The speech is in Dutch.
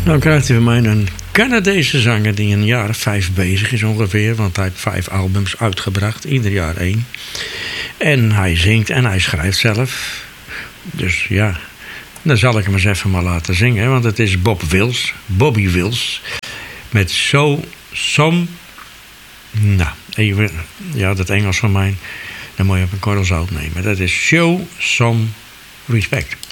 Dan krijgt u van mij een Canadese zanger die een jaar of 5 bezig is ongeveer. Want hij heeft 5 albums uitgebracht, ieder jaar 1. En hij zingt en hij schrijft zelf. Dus ja, dan zal ik hem eens even maar laten zingen. Want het is Bobby Wills. Met Some... Nou, even... Ja, dat Engels van mij... Dan moet je op een korrel zout nemen. Dat is Show Some Respect.